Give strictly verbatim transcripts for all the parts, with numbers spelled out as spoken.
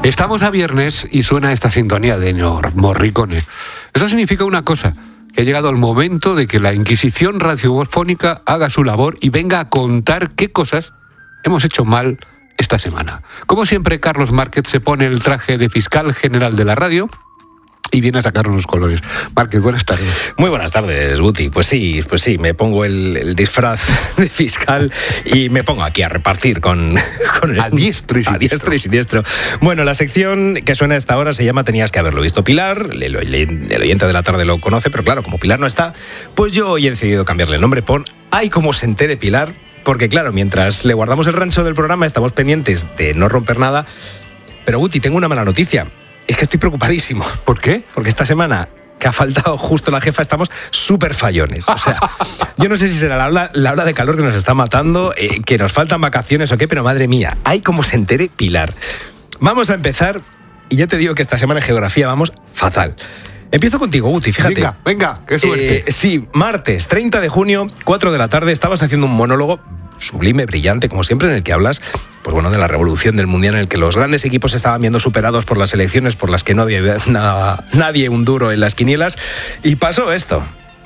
Estamos a viernes y suena esta sintonía de Morricone. Esto significa una cosa, que ha llegado el momento de que la Inquisición radiofónica haga su labor y venga a contar qué cosas hemos hecho mal esta semana. Como siempre, Carlos Márquez se pone el traje de fiscal general de la radio y viene a sacar unos colores. Márquez, buenas tardes. Muy buenas tardes, Guti. Pues sí, pues sí, me pongo el, el disfraz de fiscal y me pongo aquí a repartir con, con el... A diestro y siniestro. A diestro y siniestro. Bueno, la sección que suena a esta hora se llama Tenías que haberlo visto, Pilar. El, el, el oyente de la tarde lo conoce, pero claro, como Pilar no está, pues yo hoy he decidido cambiarle el nombre. Pon Ay, cómo se entere Pilar, porque claro, mientras le guardamos el rancho del programa, estamos pendientes de no romper nada. Pero Guti, tengo una mala noticia. Es que estoy preocupadísimo. ¿Por qué? Porque esta semana, que ha faltado justo la jefa, estamos súper fallones. O sea, yo no sé si será la ola, la ola de calor que nos está matando, eh, que nos faltan vacaciones o qué, pero madre mía, hay como se entere Pilar. Vamos a empezar, y ya te digo que esta semana en geografía vamos fatal. Empiezo contigo, Guti, fíjate. Venga, venga, qué suerte. Eh, sí, martes, treinta de junio, cuatro de la tarde, estabas haciendo un monólogo sublime, brillante, como siempre, en el que hablas, pues bueno, de la revolución del Mundial, en el que los grandes equipos estaban viendo superados por las elecciones por las que no había nada, nadie un duro en las quinielas, y pasó esto.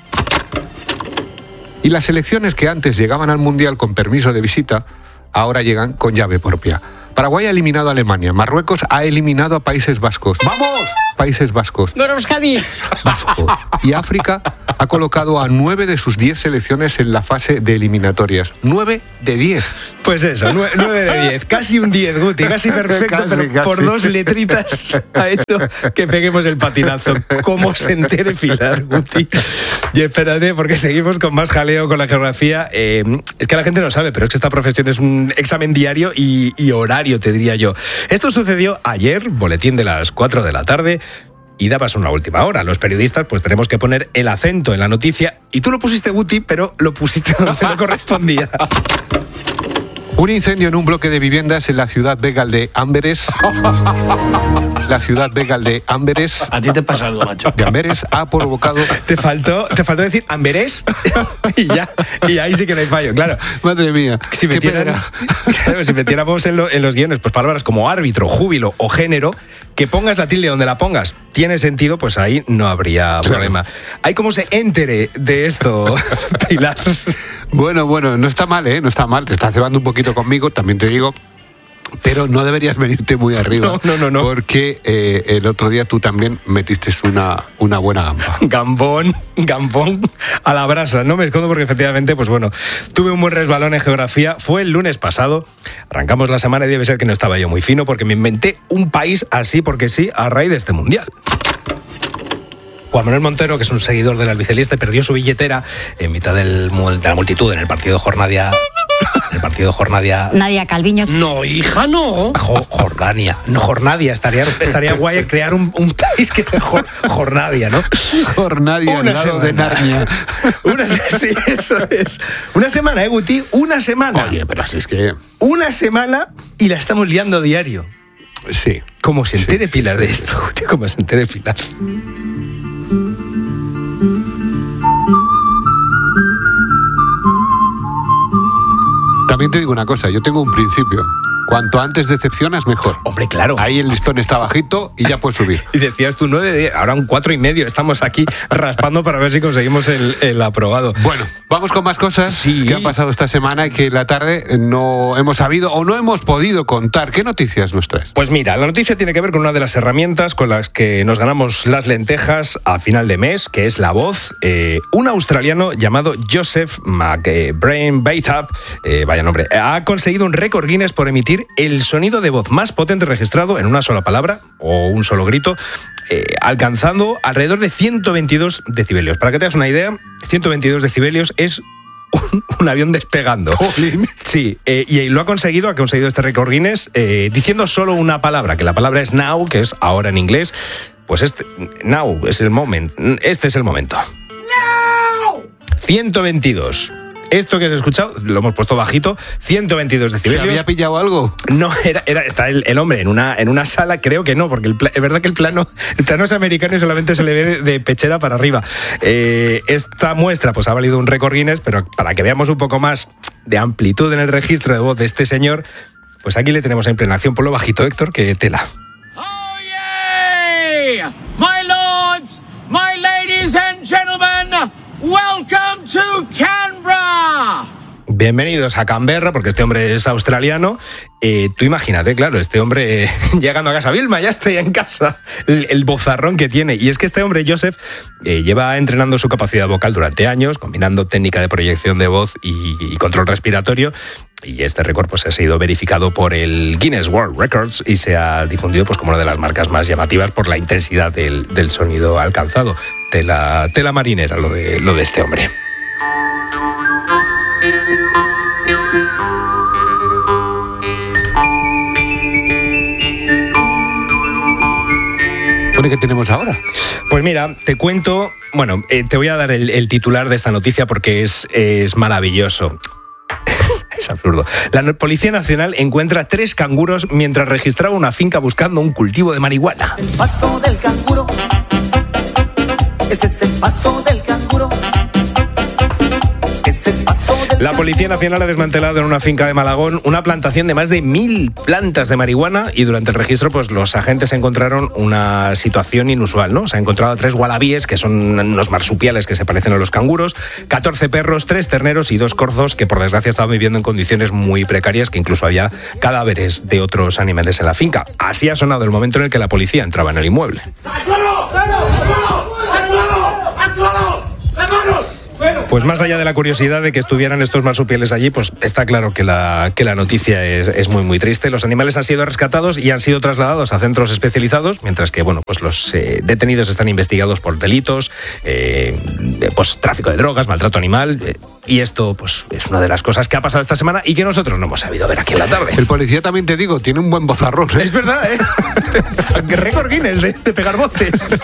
Y las selecciones que antes llegaban al Mundial con permiso de visita, ahora llegan con llave propia. Paraguay ha eliminado a Alemania, Marruecos ha eliminado a Países Vascos. ¡Vamos! Países Vascos. Vasco. Y África ha colocado a nueve de sus diez selecciones en la fase de eliminatorias. Nueve de diez. Pues eso, nueve, nueve de diez. Casi un diez, Guti. Casi perfecto, casi, pero casi. Por dos letritas ha hecho que peguemos el patinazo. Como se entere Pilar, Guti. Y espérate, porque seguimos con más jaleo con la geografía. Eh, es que la gente no sabe, pero es que esta profesión es un examen diario y, y horario, te diría yo. Esto sucedió ayer, boletín de las cuatro de la tarde. Y dabas una última hora. Los periodistas pues tenemos que poner el acento en la noticia. Y tú lo pusiste, Guti, pero lo pusiste donde no correspondía. Un incendio en un bloque de viviendas en la ciudad vegal de Amberes. La ciudad vegal de Amberes. A ti te pasa algo, macho. De Amberes ha provocado... Te faltó, te faltó decir Amberes y ya. Y ahí sí que no hay fallo, claro. Madre mía. Si, metieran, claro, si metiéramos en, lo, en los guiones pues palabras como árbitro, júbilo o género, que pongas la tilde donde la pongas, tiene sentido, pues ahí no habría problema. Hay como se entere de esto, Pilar. Bueno, bueno, no está mal, ¿eh? No está mal. Te estás cebando un poquito conmigo, también te digo. Pero no deberías venirte muy arriba. No, no, no. no. Porque eh, el otro día tú también metiste una, una buena gamba. Gambón, gambón a la brasa. No me escondo porque efectivamente, pues bueno, tuve un buen resbalón en geografía. Fue el lunes pasado. Arrancamos la semana y debe ser que no estaba yo muy fino porque me inventé un país así porque sí a raíz de este Mundial. Juan Manuel Montero, que es un seguidor del albiceleste, perdió su billetera en mitad del, de la multitud en el partido de Jornadia. En el partido de Jornadia. Nadia Calviño. No, hija, no. Jo, Jordania. No, Jornadia. Estaría, estaría guay crear un, un país que sea Jor, Jornadia, ¿no? Jornadia, al lado de Narnia. Una, sí, eso es. Una semana, ¿eh, Guti? Una semana. Oye, pero así es que... Una semana y la estamos liando diario. Sí. ¿Cómo se entere sí, Pilar de sí, esto, Guti? ¿Cómo se entere Pilar? También te digo una cosa, yo tengo un principio. Cuanto antes decepcionas, mejor. Hombre, claro. Ahí el listón está bajito y ya puedes subir. Y decías tú nueve, de, ahora un cuatro y medio. Estamos aquí raspando para ver si conseguimos el, el aprobado. Bueno, vamos con más cosas sí. que han pasado esta semana y que en la tarde no hemos sabido o no hemos podido contar. ¿Qué noticias nos traes? Pues mira, la noticia tiene que ver con una de las herramientas con las que nos ganamos las lentejas a final de mes, que es la voz. Eh, un australiano llamado Joseph McBrain Baytap, eh, vaya nombre, ha conseguido un récord Guinness por emitir el sonido de voz más potente registrado en una sola palabra o un solo grito, eh, alcanzando alrededor de ciento veintidós decibelios. Para que te hagas una idea, ciento veintidós decibelios es un, un avión despegando. Jolín. Sí, eh, y lo ha conseguido, ha conseguido este récord Guinness eh, diciendo solo una palabra, que la palabra es now, que es ahora en inglés. Pues este, now es el moment, este es el momento. ¡No! ciento veintidós. Esto que has escuchado, lo hemos puesto bajito, ciento veintidós decibelios. ¿Se había pillado algo? No, era, era, está el, el hombre en una, en una sala, creo que no, porque el, es verdad que el plano, el plano es americano y solamente se le ve de, de pechera para arriba. Eh, esta muestra pues ha valido un récord Guinness, pero para que veamos un poco más de amplitud en el registro de voz de este señor, pues aquí le tenemos en plena acción. Ponlo bajito, Héctor, que tela. Welcome to Canberra. Bienvenidos a Canberra, porque este hombre es australiano. Eh, tú imagínate, claro, este hombre eh, llegando a casa, Vilma, ya estoy en casa, el, el bozarrón que tiene. Y es que este hombre, Joseph, eh, lleva entrenando su capacidad vocal durante años, combinando técnica de proyección de voz y, y control respiratorio. Y este récord pues, ha sido verificado por el Guinness World Records y se ha difundido pues, como una de las marcas más llamativas por la intensidad del, del sonido alcanzado. Tela, tela marinera lo de, lo de este hombre. ¿Qué tenemos ahora? Pues mira, te cuento, bueno, eh, te voy a dar el, el titular de esta noticia porque es, es maravilloso. Es absurdo. La Policía Nacional encuentra tres canguros mientras registraba una finca buscando un cultivo de marihuana. El paso del canguro. Este es el paso del canguro. Es el paso del La Policía Nacional ha desmantelado en una finca de Malagón una plantación de más de mil plantas de marihuana y durante el registro pues los agentes encontraron una situación inusual, ¿no? Se han encontrado tres wallabies, que son unos marsupiales que se parecen a los canguros, catorce perros, tres terneros y dos corzos que por desgracia estaban viviendo en condiciones muy precarias, que incluso había cadáveres de otros animales en la finca. Así ha sonado el momento en el que la policía entraba en el inmueble. Pues más allá de la curiosidad de que estuvieran estos marsupiales allí, pues está claro que la, que la noticia es, es muy muy triste. Los animales han sido rescatados y han sido trasladados a centros especializados, mientras que bueno, pues los eh, detenidos están investigados por delitos, eh, pues tráfico de drogas, maltrato animal. Eh, y esto pues es una de las cosas que ha pasado esta semana y que nosotros no hemos sabido ver aquí en la tarde. El policía, también te digo, tiene un buen bozarrón, ¿eh? Es verdad, ¿eh? Récord Guinness de, de pegar voces.